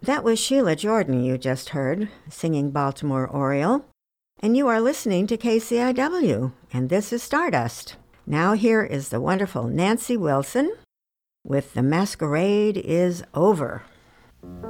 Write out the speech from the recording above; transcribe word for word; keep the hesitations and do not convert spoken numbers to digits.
That was Sheila Jordan you just heard, singing Baltimore Oriole. And you are listening to K C I W, and this is Stardust. Now here is the wonderful Nancy Wilson with The Masquerade is Over.